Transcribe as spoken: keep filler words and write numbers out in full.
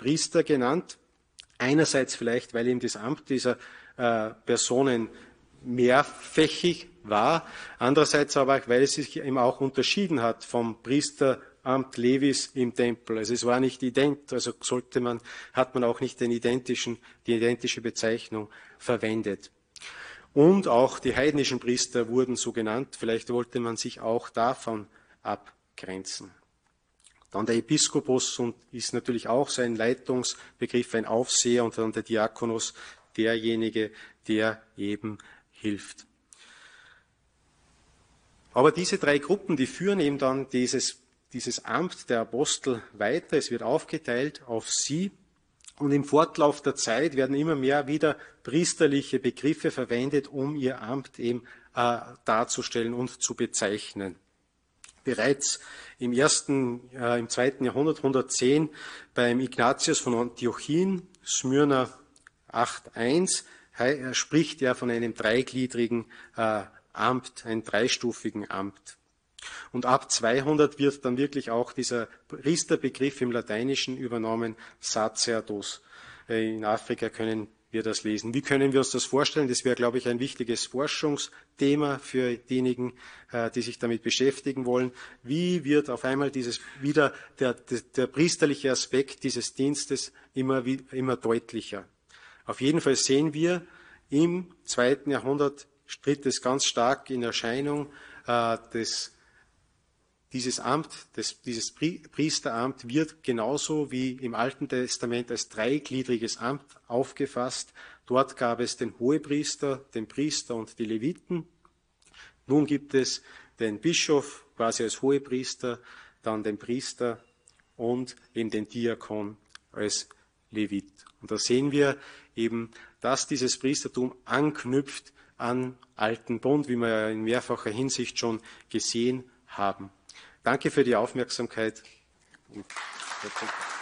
Priester genannt. Einerseits vielleicht, weil eben das Amt dieser äh, Personen mehrfächig war, andererseits aber auch, weil es sich eben auch unterschieden hat vom Priesteramt Levis im Tempel. Also es war nicht ident, also sollte man, hat man auch nicht den identischen, die identische Bezeichnung verwendet. Und auch die heidnischen Priester wurden so genannt, vielleicht wollte man sich auch davon abgrenzen. Dann der Episkopos und ist natürlich auch so ein Leitungsbegriff, ein Aufseher, und dann der Diakonos, derjenige, der eben hilft. Aber diese drei Gruppen, die führen eben dann dieses, dieses Amt der Apostel weiter. Es wird aufgeteilt auf sie. Und im Fortlauf der Zeit werden immer mehr wieder priesterliche Begriffe verwendet, um ihr Amt eben äh, darzustellen und zu bezeichnen. Bereits im ersten, äh, im zweiten Jahrhundert, hundertzehn, beim Ignatius von Antiochien, Smyrna acht Punkt eins, spricht er von einem dreigliedrigen äh, Amt, einem dreistufigen Amt. Und ab zweihundert wird dann wirklich auch dieser Priesterbegriff im Lateinischen übernommen, Sacerdos. In Afrika können wir das lesen. Wie können wir uns das vorstellen? Das wäre, glaube ich, ein wichtiges Forschungsthema für diejenigen, die sich damit beschäftigen wollen. Wie wird auf einmal dieses wieder der, der, der priesterliche Aspekt dieses Dienstes immer, immer deutlicher? Auf jeden Fall sehen wir, im zweiten Jahrhundert tritt es ganz stark in Erscheinung, äh, des Dieses Amt, das, dieses Priesteramt wird genauso wie im Alten Testament als dreigliedriges Amt aufgefasst. Dort gab es den Hohepriester, den Priester und die Leviten. Nun gibt es den Bischof quasi als Hohepriester, dann den Priester und eben den Diakon als Levit. Und da sehen wir eben, dass dieses Priestertum anknüpft an alten Bund, wie wir ja in mehrfacher Hinsicht schon gesehen haben. Danke für die Aufmerksamkeit.